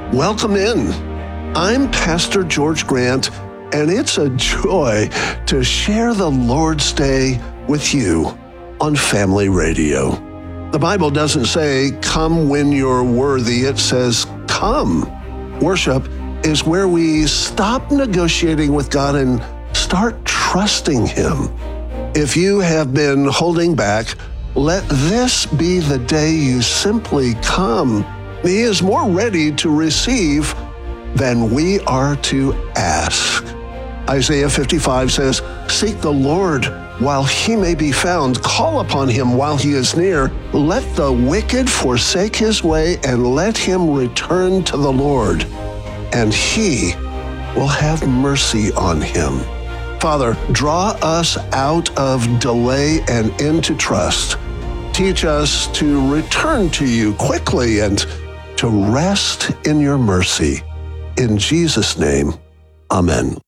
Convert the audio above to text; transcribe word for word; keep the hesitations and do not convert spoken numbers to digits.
Welcome in. I'm Pastor George Grant, and it's a joy to share the Lord's Day with you on Family Radio. The Bible doesn't say, come when you're worthy. It says, come. Worship is where we stop negotiating with God and start trusting Him. If you have been holding back, let this be the day you simply come. He is more ready to receive than we are to ask. Isaiah fifty-five says, seek the Lord while He may be found. Call upon Him while He is near. Let the wicked forsake his way and let him return to the Lord, and He will have mercy on him. Father, draw us out of delay and into trust. Teach us to return to You quickly and to rest in Your mercy. In Jesus' name, amen.